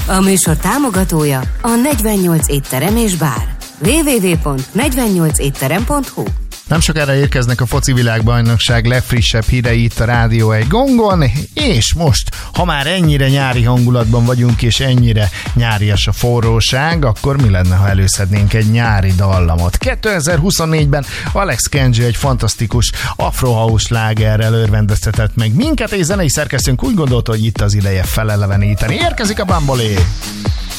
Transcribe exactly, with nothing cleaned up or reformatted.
A műsor támogatója a negyvennyolc étterem és bár. double-u double-u double-u pont negyvennyolc étterem pont hu. Nem sokára érkeznek a foci világbajnokság legfrissebb hírei itt a Rádió egy gongon, és most, ha már ennyire nyári hangulatban vagyunk, és ennyire nyárias a forróság, akkor mi lenne, ha előszednénk egy nyári dallamot? kétezer-huszonnégyben Alex Kenji egy fantasztikus afrohouse slágerrel örvendeztetett meg minket, és zenei szerkesztőnk úgy gondolta, hogy itt az ideje feleleveníteni. Érkezik a Bambolé!